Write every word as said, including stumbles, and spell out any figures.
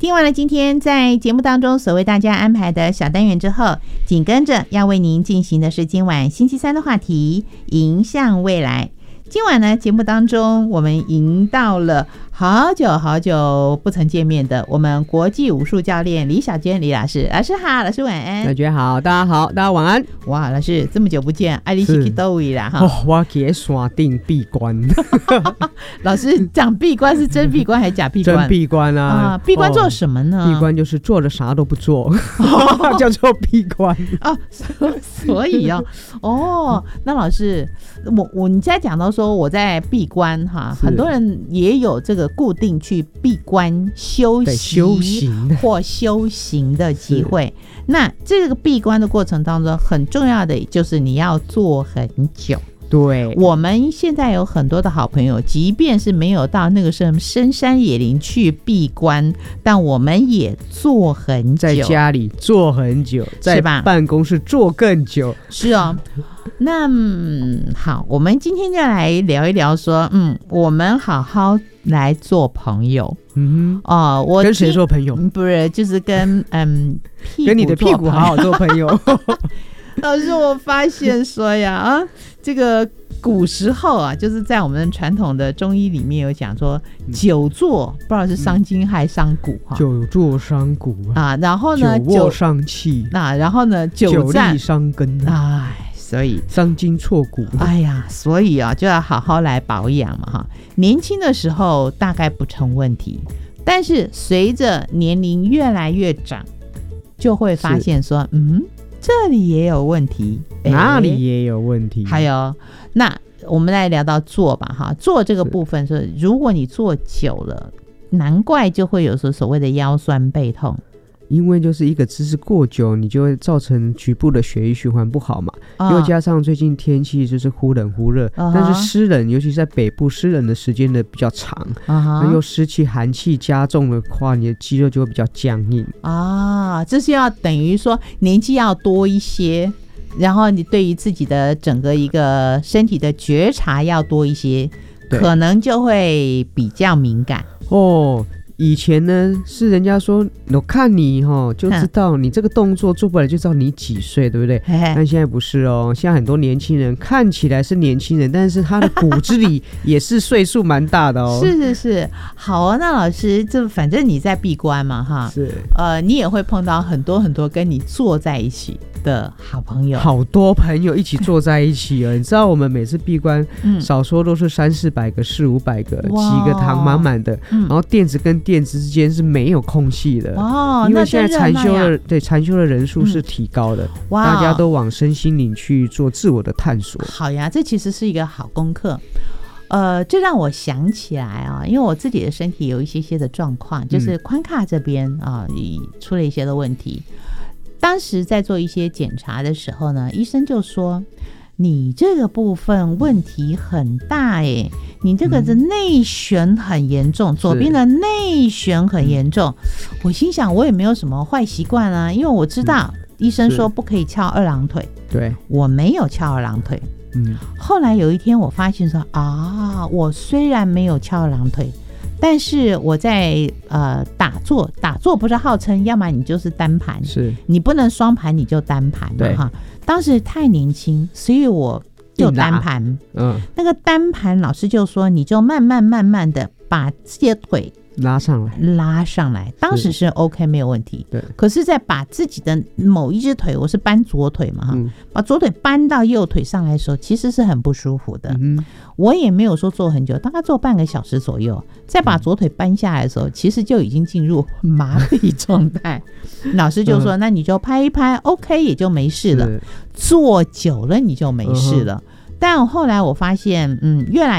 听完了今天在节目当中所为大家安排的小单元之后，紧跟着要为您进行的是今晚星期三的话题，迎向未来。今晚呢，节目当中我们迎到了好久好久不曾见面的我们国际武术教练李小娟李老师。老师好，老师晚安。 大家好，大家好，大家晚安。 哇，老师这么久不见，爱你去去倒位啦哈！ 哦，我给山顶闭关。 老师讲闭关是真闭关还是假闭关？ 真闭关啊！ 啊，闭关做什么呢？ 哦、闭关就是坐着啥都不做，叫做闭关哦。所以哦，哦，那老师，我我你在讲到说我在闭关哈，很多人也有这个固定去闭关休息、 修行或修行的机会。那这个闭关的过程当中，很重要的就是你要做很久。 对， 我们现在有很多的好朋友，即便是没有到那个什么深山野林去闭关，但我们也坐很久， 在家里坐很久，在办公室坐更久。 是哦。那、嗯、好，我们今天就来聊一聊说，嗯，我们好好来做朋友。 嗯哼， 哦，我跟谁做朋友？ 不是，就是跟嗯， 跟你的屁股好好做朋友。 老师，我发现说呀，啊，这个古时候啊，就是在我们传统的中医里面有讲说，久坐不知道是伤筋还伤骨哈、嗯， 久坐伤骨啊，然后呢， 久卧伤气， 那然后呢，久站久立伤根， 哎，所以伤筋错骨， 哎呀，所以啊，就要好好来保养嘛哈。年轻的时候大概不成问题，但是随着年龄越来越长，就会发现说，嗯。这里也有问题， 哪里也有问题。 还有，那我们来聊到坐吧，哈，坐这个部分是，如果你坐久了，难怪就会有所谓的腰酸背痛。 因为就是一个姿势过久，你就会造成局部的血液循环不好嘛、哦、又加上最近天气就是忽冷忽热、uh-huh. 但是湿冷，尤其在北部湿冷的时间的比较长、uh-huh. 又湿气寒气加重的话，你的肌肉就会比较僵硬啊。这是要等于说年纪要多一些，然后你对于自己的整个一个身体的觉察要多一些，可能就会比较敏感哦。以前呢是人家说我看你齁就知道你这个动作做不来就知道你几岁，对不对？但现在不是哦，现在很多年轻人看起来是年轻人，但是他的骨子里也是岁数蛮大的哦。 是是是，好啊，那老师就反正你在闭关嘛哈， 是呃，你也会碰到很多很多跟你坐在一起的好朋友， 好多朋友一起坐在一起哦。你知道我们每次闭关、嗯、少说都是三四百个四五百个，几个堂满满的、嗯、然后垫子跟垫子之间是没有空隙的哦，因为现在禅修的对禅修的人数是提高的、嗯、大家都往身心灵去做自我的探索。 好呀，这其实是一个好功课。呃，这让我想起来啊，因为我自己的身体有一些些的状况，就是髋胯这边啊、呃、出了一些的问题。当时在做一些检查的时候呢，医生就说你这个部分问题很大耶，你这个的内旋很严重、嗯、左边的内旋很严重。我心想我也没有什么坏习惯啊，因为我知道、嗯、医生说不可以翘二郎腿， 对， 我没有翘二郎腿。嗯，后来有一天我发现说啊，我虽然没有翘二郎腿，但是我在呃打坐，打坐不是号称要么你就是单盘， 是你不能双盘你就单盘嘛哈。当时太年轻，所以我就单盘。嗯，那个单盘老师就说，你就慢慢慢慢的把自己的腿拉上来， 拉上来。当时是 OK 没有问题， 对。 可是，在把自己的某一只腿，我是搬左腿嘛哈、嗯，把左腿搬到右腿上来的时候，其实是很不舒服的。嗯，我也没有说做很久，大概做半个小时左右。再把左腿搬下来的时候，其实就已经进入麻痹状态。老师就说、嗯：“那你就拍一拍 ，OK 也就没事了。做久了你就没事了。嗯”但后来我发现，嗯，越来